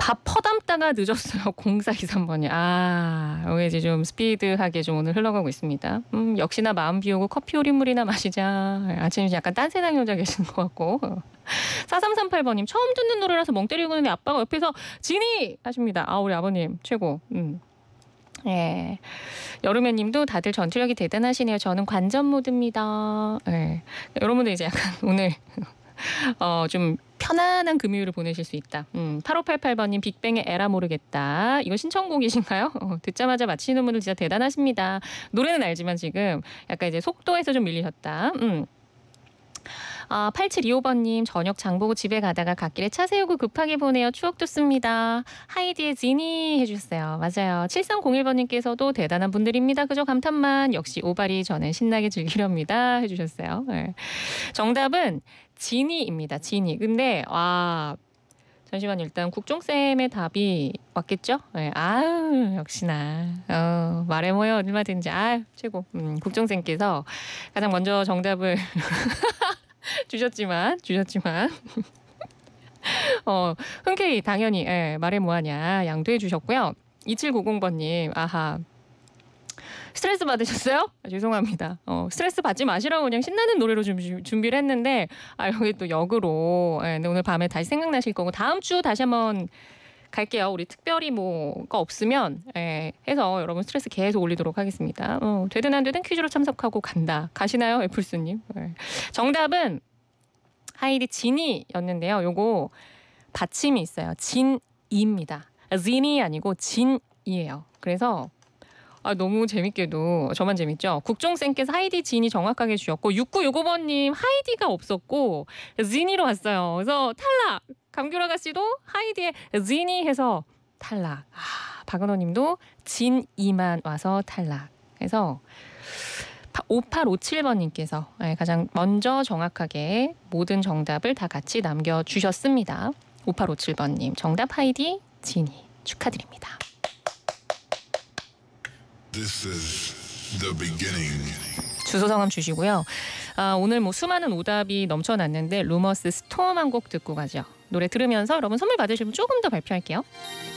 밥 퍼담다가 늦었어요. 0423번이. 여기 이제 좀 스피드하게 좀 오늘 흘러가고 있습니다. 역시나 마음 비우고 커피 우린물이나 마시자. 아침에 약간 딴세상 여자 계시는 것 같고. 4338번님 처음 듣는 노래라서 멍 때리고 있는데 아빠가 옆에서 진이 하십니다. 우리 아버님 최고. 예. 여름애님도 다들 전투력이 대단하시네요. 저는 관전 모드입니다. 예. 여러분들 이제 약간 오늘 좀 편안한 금요일을 보내실 수 있다. 8588번님 빅뱅의 에라 모르겠다. 이거 신청곡이신가요? 듣자마자 맞히는 분들 진짜 대단하십니다. 노래는 알지만 지금 약간 이제 속도에서 좀 밀리셨다. 8725번님 저녁 장보고 집에 가다가 갓길에 차 세우고 급하게 보내요. 추억 돋습니다. 하이디의 지니 해주셨어요. 맞아요. 7301번님께서도 대단한 분들입니다. 그저 감탄만. 역시 오바리 저는 신나게 즐기렵니다. 해주셨어요. 네. 정답은 지니입니다. 지니. 근데 잠시만 일단 국종쌤의 답이 왔겠죠? 네. 역시나 말해 뭐요 얼마든지 최고. 국종쌤께서 가장 먼저 정답을 주셨지만 흔쾌히 당연히 말해 뭐하냐 양도해 주셨고요. 2790번님 스트레스 받으셨어요? 죄송합니다. 스트레스 받지 마시라고 그냥 신나는 노래로 준비를 했는데 여기 또 역으로 오늘 밤에 다시 생각나실 거고 다음 주 다시 한번 갈게요. 우리 특별히 뭐가 없으면 해서 여러분 스트레스 계속 올리도록 하겠습니다. 되든 안 되든 퀴즈로 참석하고 간다. 가시나요? 애플스님. 정답은 하이디 진이였는데요. 요거 받침이 있어요. 진이입니다. 진이 아니고 진이에요. 그래서 너무 재밌게도 저만 재밌죠. 국종쌤께서 하이디 진이 정확하게 주셨고 6965번님 하이디가 없었고 진이로 왔어요. 그래서 탈락. 감귤 아가씨도 하이디의 진이 해서 탈락. 박은호님도 진이만 와서 탈락. 그래서 5857번님께서 가장 먼저 정확하게 모든 정답을 다 같이 남겨주셨습니다. 5857번님 정답 하이디 진이 축하드립니다. This is the beginning. 주소 성함 주시고요. 오늘 뭐 수많은 오답이 넘쳐났는데 루머스 스톰 한 곡 듣고 가죠. 노래 들으면서 여러분 선물 받으시면 조금 더 발표할게요.